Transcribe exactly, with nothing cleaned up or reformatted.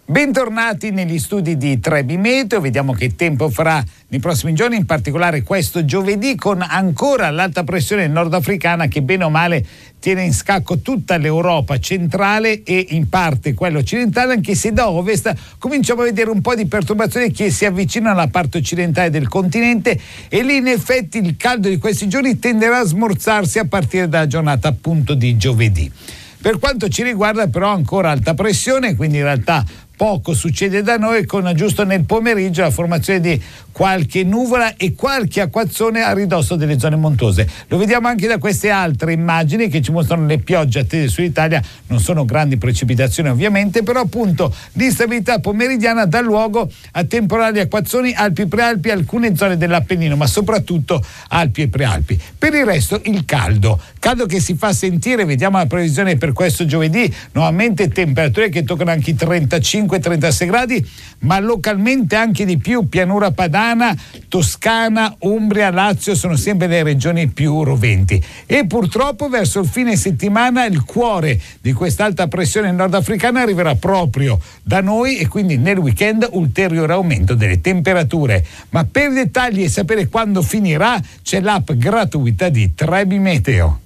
Bentornati negli studi di Trebi Meteo, vediamo che tempo farà nei prossimi giorni, in particolare questo giovedì, con ancora l'alta pressione nordafricana che bene o male tiene in scacco tutta l'Europa centrale e in parte quella occidentale, anche se da ovest cominciamo a vedere un po' di perturbazioni che si avvicinano alla parte occidentale del continente, e lì in effetti il caldo di questi giorni tenderà a smorzarsi a partire dalla giornata appunto di giovedì. Per quanto ci riguarda però ancora alta pressione, quindi in realtà poco succede da noi, con giusto nel pomeriggio la formazione di qualche nuvola e qualche acquazzone a ridosso delle zone montuose. Lo vediamo anche da queste altre immagini che ci mostrano le piogge attese sull'Italia. Non sono grandi precipitazioni ovviamente, però appunto l'instabilità pomeridiana dà luogo a temporali acquazzoni Alpi Prealpi, alcune zone dell'Appennino, ma soprattutto Alpi e Prealpi. Per il resto il caldo, caldo che si fa sentire. Vediamo la previsione per questo giovedì, nuovamente temperature che toccano anche i trentacinque trentasei gradi, ma localmente anche di più. Pianura padana, Toscana, Umbria, Lazio sono sempre le regioni più roventi, e purtroppo verso il fine settimana il cuore di quest'alta pressione nordafricana arriverà proprio da noi, e quindi nel weekend ulteriore aumento delle temperature. Ma per dettagli e sapere quando finirà c'è l'app gratuita di Trebi Meteo.